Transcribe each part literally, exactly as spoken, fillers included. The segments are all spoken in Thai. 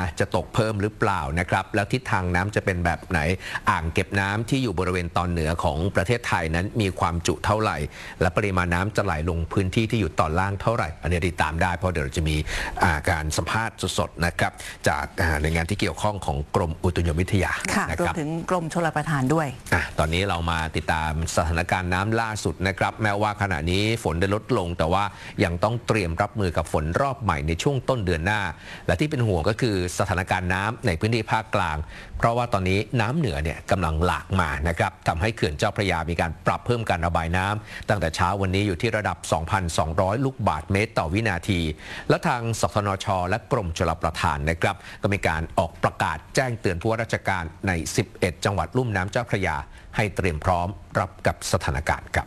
จะตกเพิ่มหรือเปล่านะครับแล้วทิศทางน้ำจะเป็นแบบไหนอ่างเก็บน้ำที่อยู่บริเวณตอนเหนือของประเทศไทยนั้นมีความจุเท่าไหร่และปริมาณน้ำจะไหลลงพื้นที่ที่อยู่ตอนล่างเท่าไหร่อันนี้ติดตามได้เพราะเดี๋ยวเราจะมีการสัมภาษณ์สดๆนะครับจากหน่วยงานที่เกี่ยวข้องของกรมอุตุนิยมวิทยาค่ะรวมถึงกรมชลประทานด้วยตอนนี้เรามาติดตามสถานการณ์น้ำล่าสุดนะครับแม้ว่าขณะนี้ฝนได้ลดลงแต่ว่ายังต้องเตรียมรับมือกับฝนรอบใหม่ในช่วงต้นเดือนหน้าและที่เป็นห่วงก็คือสถานการณ์น้ำในพื้นที่ภาคกลางเพราะว่าตอนนี้น้ำเหนือเนี่ยกำลังหลากมานะครับทำให้เขื่อนเจ้าพระยามีการปรับเพิ่มการระบายน้ำตั้งแต่เช้าวันนี้อยู่ที่ระดับ สองพันสองร้อย ลูกบาศก์เมตรต่อวินาทีและทางสทนช.และกรมชลประทานนะครับก็มีการออกประกาศแจ้งเตือนผู้ว่าราชการในสิบเอ็ดจังหวัดลุ่มน้ำเจ้าพระยาให้เตรียมพร้อมรับกับสถานการณ์ครับ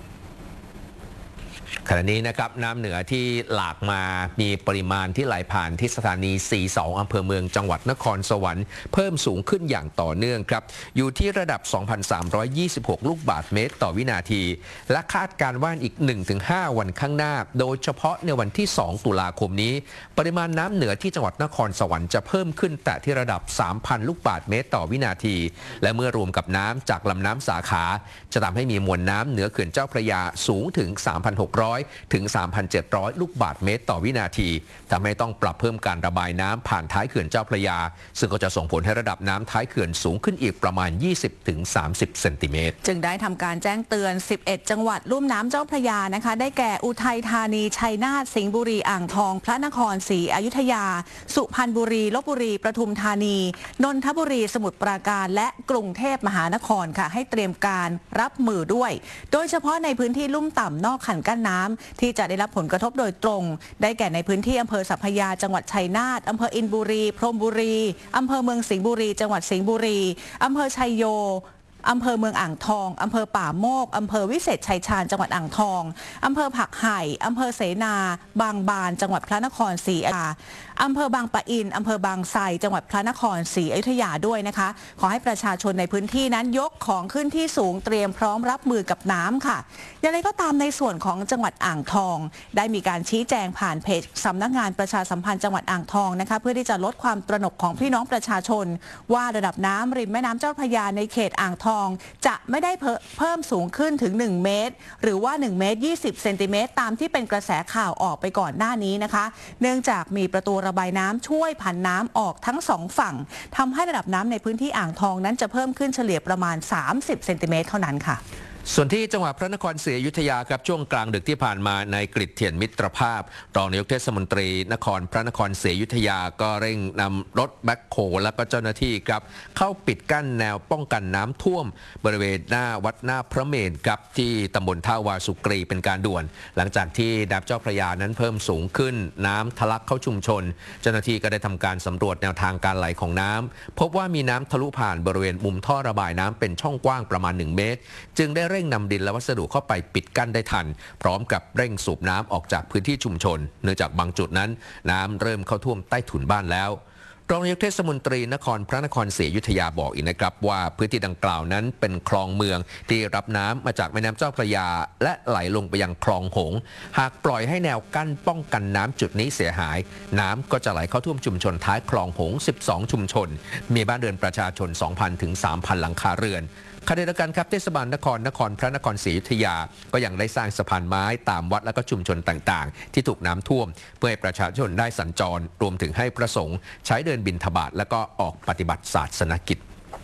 ขณะนี้นะครับน้ำเหนือที่หลากมามีปริมาณที่ไหลผ่านที่สถานี สี่สิบสอง อำเภอเมืองจังหวัดนครสวรรค์เพิ่มสูงขึ้นอย่างต่อเนื่องครับอยู่ที่ระดับ สองพันสามร้อยยี่สิบหก ลูกบาศก์เมตรต่อวินาทีและคาดการณ์ว่าอีก หนึ่งถึงห้า วันข้างหน้าโดยเฉพาะในวันที่ สอง ตุลาคมนี้ปริมาณน้ำเหนือที่จังหวัดนครสวรรค์จะเพิ่มขึ้นแต่ที่ระดับ สามพัน ลูกบาศก์เมตรต่อวินาทีและเมื่อรวมกับน้ำจากลำน้ำสาขาจะทำให้มีมวลน้ำเหนือเขื่อนเจ้าพระยาสูงถึง สามพันหกร้อย ถึง สามพันเจ็ดร้อย ลูกบาศก์เมตรต่อวินาทีทำให้ต้องปรับเพิ่มการระบายน้ำผ่านท้ายเขื่อนเจ้าพระยาซึ่งก็จะส่งผลให้ระดับน้ำท้ายเขื่อนสูงขึ้นอีกประมาณ ยี่สิบถึงสามสิบ เซนติเมตรจึงได้ทำการแจ้งเตือนสิบเอ็ดจังหวัดลุ่มน้ำเจ้าพระยานะคะได้แก่อุทัยธานีชัยนาทสิงห์บุรีอ่างทองพระนครศรีอยุธยาสุพรรณบุรีลพบุรีปทุมธานีนนทบุรีสมุทรปราการและกรุงเทพมหานครค่ะให้เตรียมการรับมือด้วยโดยเฉพาะในพื้นที่ลุ่มต่ำนอกคันกั้นน้ำที่จะได้รับผลกระทบโดยตรงได้แก่ในพื้นที่อำเภอสัพพยาจังหวัดชัยนาทอำเภออินบุรีพรหมบุรีอำเภอเมืองสิงห์บุรีจังหวัดสิงห์บุรีอำเภอชัยโยอำเภอเมืองอ่างทองอำเภอป่าโมกอำเภอวิเศษชัยชาญจังหวัดอ่างทองอำเภอผักไห่อำเภอเสนาบางบานจังหวัดพระนครศรีอยุธยาอำเภอบางปะอินอำเภอบางไทรจังหวัดพระนครศรีอยุธยาด้วยนะคะขอให้ประชาชนในพื้นที่นั้นยกของขึ้นที่สูงเตรียมพร้อมรับมือกับน้ำค่ะอย่างไรก็ตามในส่วนของจังหวัดอ่างทองได้มีการชี้แจงผ่านเพจสำนักงานประชาสัมพันธ์จังหวัดอ่างทองนะคะเพื่อที่จะลดความตระหนกของพี่น้องประชาชนว่าระดับน้ำริมแม่น้ำเจ้าพระยาในเขตอ่างทองจะไม่ได้เพิ่มสูงขึ้นถึงหนึ่งเมตรหรือว่าหนึ่งเมตรยี่สิบเซนติเมตรตามที่เป็นกระแสข่าวออกไปก่อนหน้านี้นะคะเนื่องจากมีประตูระบายน้ำช่วยผันน้ำออกทั้งสองฝั่งทำให้ระดับน้ำในพื้นที่อ่างทองนั้นจะเพิ่มขึ้นเฉลี่ยประมาณสามสิบเซนติเมตรเท่านั้นค่ะส่วนที่จังหวัดพระนครศรีอยุธยาครับช่วงกลางดึกที่ผ่านมาในกฤษเทียนมิตรภาพรองนายกเทศมนตรีนครพระนครศรีอยุธยาก็เร่งนำรถแบ็คโฮและก็เจ้าหน้าที่ครับเข้าปิดกั้นแนวป้องกันน้ำท่วมบริเวณหน้าวัดหน้าพระเมรุครับที่ตำบลท่าวาสุกรีเป็นการด่วนหลังจากที่น้ำเจ้าพระยานั้นเพิ่มสูงขึ้นน้ำทะลักเข้าชุมชนเจ้าหน้าที่ก็ได้ทำการสำรวจแนวทางการไหลของน้ำพบว่ามีน้ำทะลุผ่านบริเวณมุมท่อระบายน้ำเป็นช่องกว้างประมาณหนึ่งเมตรจึงได้เร่งนำดินและวัสดุเข้าไปปิดกั้นได้ทันพร้อมกับเร่งสูบน้ำออกจากพื้นที่ชุมชนเนื่องจากบางจุดนั้นน้ำเริ่มเข้าท่วมใต้ถุนบ้านแล้วรองนายกเทศมนตรีนครพระนครศรีอยุธยาบอกอีกนะครับว่าพื้นที่ดังกล่าวนั้นเป็นคลองเมืองที่รับน้ำมาจากแม่น้ำเจ้าพระยาและไหลลงไปยังคลองหงส์หากปล่อยให้แนวกั้นป้องกันน้ำจุดนี้เสียหายน้ำก็จะไหลเข้าท่วมชุมชนท้ายคลองหงส์สิบสองชุมชนมีบ้านเรือนประชาชน สองพัน ถึง สามพัน หลังคาเรือนขณะเดียวกันครับเทศบาลนครนครพระนครศรีอยุธยาก็ยังได้สร้างสะพานไม้ตามวัดและก็ชุมชนต่างๆที่ถูกน้ำท่วมเพื่อให้ประชาชนได้สัญจรรวมถึงให้พระสงฆ์ใช้เดินบิณฑบาตและก็ออกปฏิบัติศาสนกิจ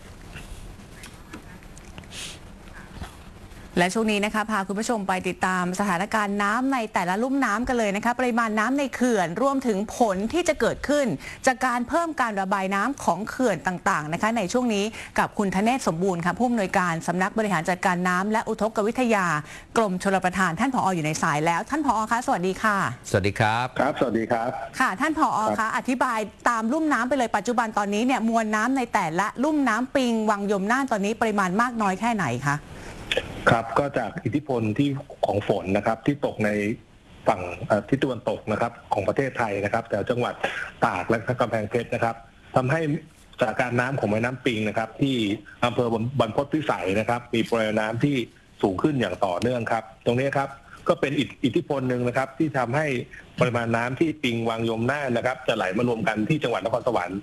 และช่วงนี้นะคะพาคุณผู้ชมไปติดตามสถานการณ์น้ำในแต่ละลุ่มน้ำกันเลยนะคะปริมาณน้ำในเขื่อนรวมถึงผลที่จะเกิดขึ้นจากการเพิ่มการระบายน้ำของเขื่อนต่างๆนะคะในช่วงนี้กับคุณธเนศสมบูรณ์ค่ะผู้อำนวยการสำนักบริหารจัดการน้ำและอุทกวิทยากรมชลประทานท่านผอ.อยู่ในสายแล้วท่านผอ.คะสวัสดีค่ะสวัสดีครับครับสวัสดีครับค่ะท่านผอ.คะอธิบายตามลุ่มน้ำไปเลยปัจจุบันตอนนี้เนี่ยมวลน้ำในแต่ละลุ่มน้ำปิงวังยมน่านตอนนี้ปริมาณมากน้อยแค่ไหนคะครับก็จากอิทธิพลที่ของฝนนะครับที่ตกในฝั่งทิศตะวันตกนะครับของประเทศไทยนะครับแต่จังหวัดตากและกำแพงเพชรนะครับทำให้สถานการณ์น้ำของแม่น้ำปิงนะครับที่อำเภอบรรพตพิสัยนะครับมีปริมาณน้ำที่สูงขึ้นอย่างต่อเนื่องครับตรงนี้ครับก็เป็นอิทธิพลหนึ่งนะครับที่ทำให้ปริมาณน้ำที่ปิงวังยมน่านนะครับจะไหลมารวมกันที่จังหวัดนครสวรรค์